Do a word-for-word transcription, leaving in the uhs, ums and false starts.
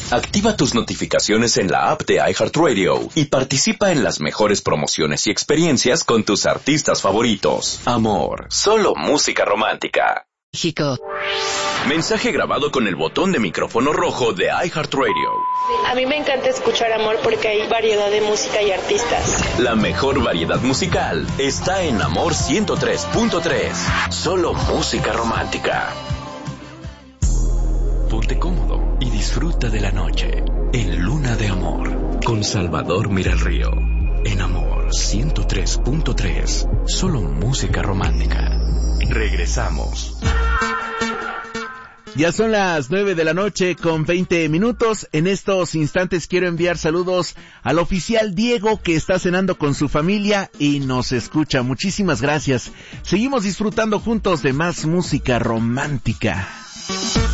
Activa tus notificaciones en la app de iHeartRadio y participa en las mejores promociones y experiencias con tus artistas favoritos. Amor, solo música romántica. México. Mensaje grabado con el botón de micrófono rojo de iHeartRadio. A mí me encanta escuchar Amor porque hay variedad de música y artistas. La mejor variedad musical está en Amor ciento tres punto tres. Solo música romántica. Ponte cómodo y disfruta de la noche en Luna de Amor con Salvador Miralrío. En Amor ciento tres punto tres. Solo música romántica. Regresamos. Ya son las nueve de la noche con veinte minutos. En estos instantes quiero enviar saludos al oficial Diego, que está cenando con su familia y nos escucha. Muchísimas gracias. Seguimos disfrutando juntos de más música romántica.